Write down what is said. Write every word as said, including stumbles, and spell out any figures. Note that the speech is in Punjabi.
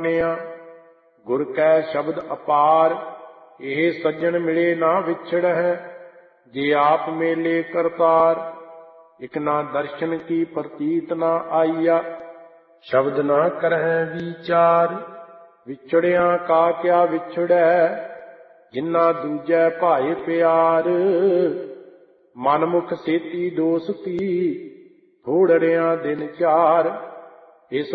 ਮਾਨਿਆ। ਗੁਰ ਕੈ ਸ਼ਬਦ ਅਪਾਰ, ਇਹ ਸੱਜਣ ਮਿਲੇ ਨਾ ਵਿਛੜਹਿ। ਜੇ ਆਪ ਮੇਲੇ ਕਰਤਾਰ, ਇਕ ਨਾ ਦਰਸ਼ਨ ਕੀ ਪ੍ਰਤੀਤ ਨਾ ਆਈਆ। ਸ਼ਬਦ ਨਾ ਕਰਹਿ ਵਿਚਾਰ, ਵਿਛੜਿਆਂ ਕਾ ਕਿਆ ਵਿਛੜੈ। ਜਿਨ੍ਹਾਂ ਦੂਜੈ ਭਾਏ ਪਿਆਰ, ਮਨਮੁਖ ਸੇਤੀ ਦੋਸਤੀ, ਥੋੜੜਿਆਂ ਦਿਨ ਚਾਰ। ਇਸ